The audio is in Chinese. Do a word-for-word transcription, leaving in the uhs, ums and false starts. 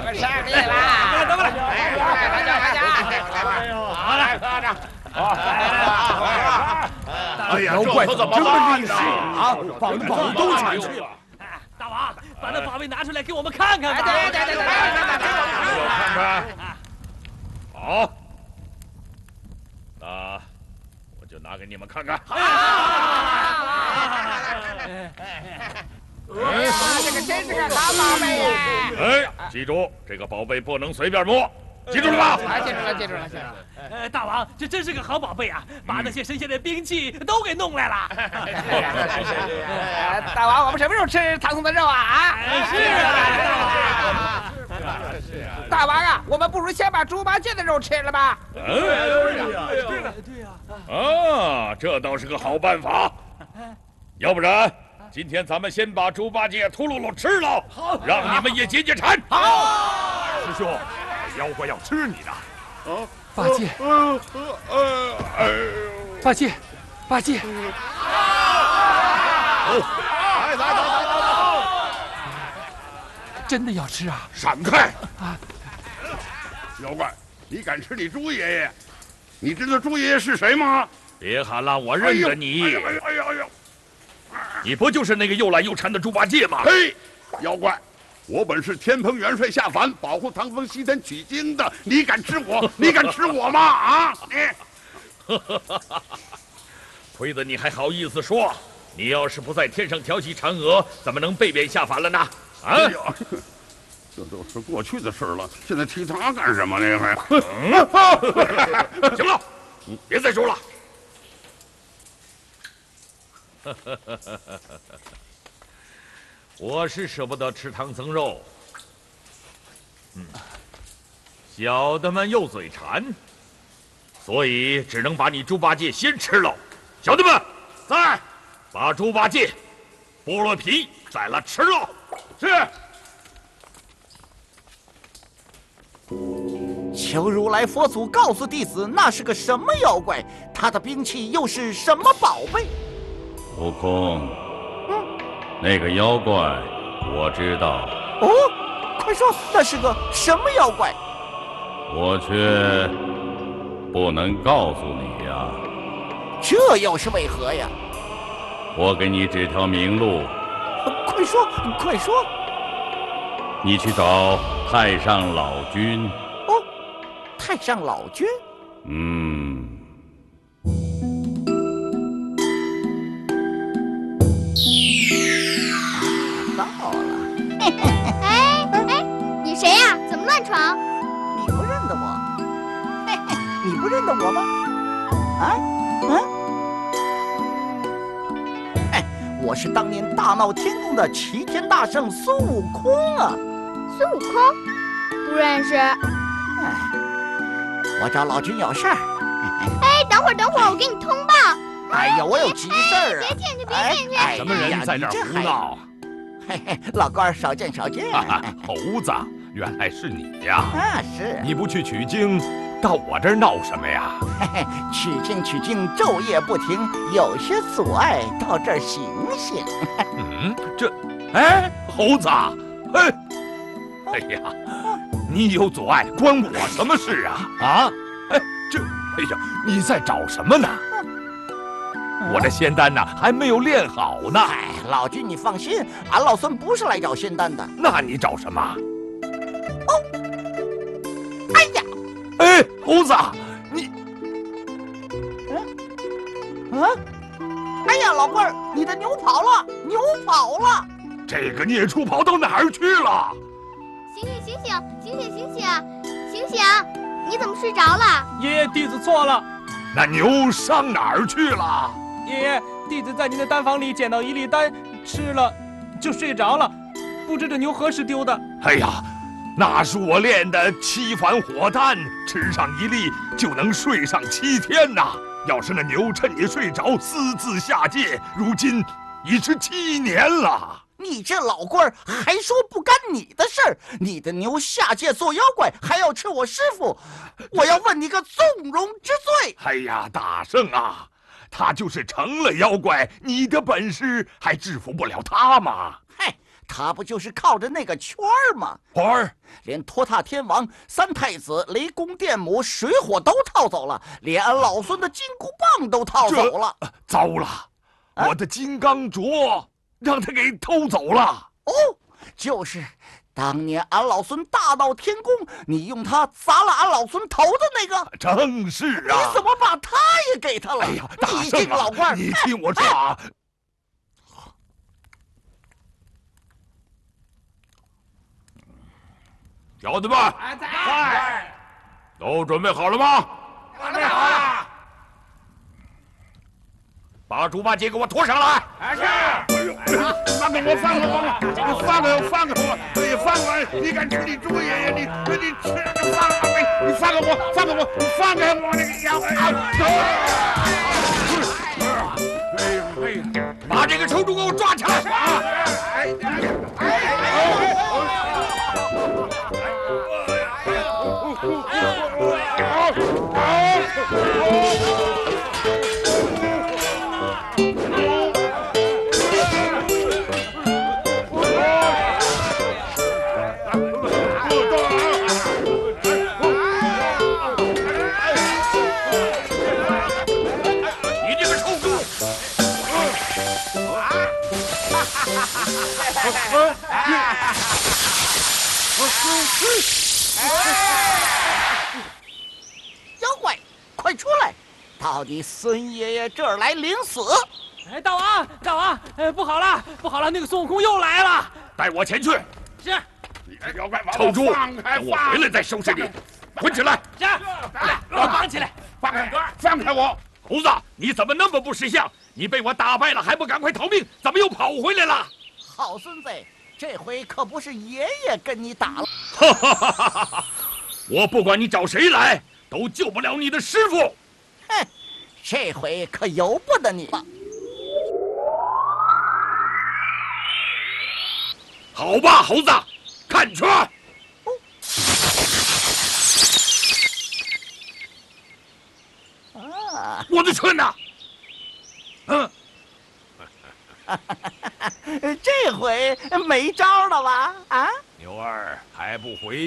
们胜利啦！ 得了， 来，大家，大家，好来喝着。 哎呀，妖怪怎么这么厉害啊？把宝都抢去了！ 大王，把那宝贝拿出来给我们看看吧！ 对对对对， 给我看看。好，那我就拿给你们看看。 哎，这个真是个好宝贝呀！ 哎，记住，这个宝贝不能随便摸。 记住了吧？ 啊，记住了，记住了，记住了。 呃，大王，这真是个好宝贝啊，把那些神仙的兵器都给弄来了。 大王，我们什么时候吃唐僧的肉啊？啊， 是啊， 大王。是啊。大王啊，我们不如先把猪八戒的肉吃了吧？ 嗯， 对呀，对呀，对呀。 啊，这倒是个好办法。要不然，今天咱们先把猪八戒、秃噜噜吃了，好，让你们也解解馋。 好， 师兄。 妖怪要吃你的！ 啊，八戒，呃呃呃，八戒，八戒， 走， 来来来来来，真的要吃啊！ 闪开！啊，妖怪，你敢吃你猪爷爷？你知道猪爷爷是谁吗？ 别喊了，我认得你。 哎呀哎呀哎呀哎呀！ 你不就是那个又懒又馋的猪八戒吗？ 嘿，妖怪！ 我本是天蓬元帅下凡保护唐僧西天取经的，你敢吃我？你敢吃我吗？啊！你， 亏得你还好意思说！你要是不在天上调戏嫦娥，怎么能被贬下凡了呢？啊！ 哎呀，这都是过去的事了，现在提他干什么呢？还？ 嗯、行了，别再说了。我是舍不得吃唐僧肉，嗯，小的们又嘴馋，所以只能把你猪八戒先吃了。小的们，在，把猪八戒剥了皮，宰了吃了。是。 求如来佛祖告诉弟子，那是个什么妖怪？他的兵器又是什么宝贝？ 悟空。 那个妖怪，我知道。 哦，快说，那是个什么妖怪？ 我却不能告诉你呀。 这又是为何呀？ 我给你指条明路。 快说，快说。 你去找太上老君。 哦，太上老君。 嗯。 到了， 哎哎，你谁呀？怎么乱闯？ 你不认得我？嘿嘿，你不认得我吗？啊？嗯？哎，我是当年大闹天宫的齐天大圣孙悟空啊！ 孙悟空？不认识。哎， 我找老君有事儿。 哎，等会儿，等会儿，我给你通报。 哎呀，我有急事儿啊！ 别进去，别进去！ 什么人在这儿胡闹？ 嘿嘿，老官少见少见。 猴子，原来是你呀！ 啊，是。 你不去取经，到我这儿闹什么呀？ 嘿嘿，取经取经，昼夜不停，有些阻碍，到这儿醒醒。 嗯，这，哎，猴子，哎，哎呀，你有阻碍，关我什么事啊？啊，哎，这，哎呀，你在找什么呢？ 我这仙丹呢，还没有练好呢。 哎，老君你放心，俺老孙不是来找仙丹的。 那你找什么？ 哦，哎呀， 哎，猴子，你， 嗯，啊，哎呀，老官儿，你的牛跑了，牛跑了。 这个孽畜跑到哪儿去了？ 醒醒醒醒醒醒醒醒醒醒！你怎么睡着了？ 爷爷，弟子错了。 那牛上哪儿去了？ 爷爷，弟子在您的丹房里捡到一粒丹，吃了就睡着了，不知这牛何时丢的。 哎呀，那是我炼的七反火丹，吃上一粒就能睡上七天呐。要是那牛趁你睡着私自下界，如今已是七年了。 你这老官儿还说不干你的事儿？你的牛下界做妖怪，还要吃我师傅，我要问你个纵容之罪。 哎呀，大圣啊！ 他就是成了妖怪，你的本事还制服不了他吗？ 嗨， 他不就是靠着那个圈儿吗？ 环儿， 连托塔天王、三太子、雷公电母、水火都套走了，连俺老孙的金箍棒都套走了。 糟了， 啊、 我的金刚镯让他给偷走了。 哦，就是。当年俺老孙大闹天宫，你用它砸了俺老孙头的那个， 正是啊！ 你怎么把他也给他了？ 哎呀，大你这个老官， 你听我说啊！小子们， 在， 都准备好了吗？ 准备好了。 把猪八戒给我拖上来！ 是。 放开我，放开我，你放开我，放开我，你放开我！你敢吃你猪爷爷？你你吃你放开！你放开我，放开我，你放开我这个妖！ 把这个臭猪给我抓起来！ 哎妖怪，快出来！到你孙爷爷这儿来领死！ 哎，大王，大王，哎，不好了，不好了，那个孙悟空又来了！ 带我前去。 是。 妖怪， 臭猪， 放开， 等我回来再收拾你。滚起来！ 是。来，绑起来！ 放开，放开我！ 猴子，你怎么那么不识相？你被我打败了，还不赶快逃命？怎么又跑回来了？ 好孙子，这回可不是爷爷跟你打了。 哈哈哈哈哈！我不管你找谁来，都救不了你的师傅。 哼，这回可由不得你了。 好吧，猴子，看拳！哦、啊！我的拳呢？嗯。 这回没招了吧？啊！ 牛二还不回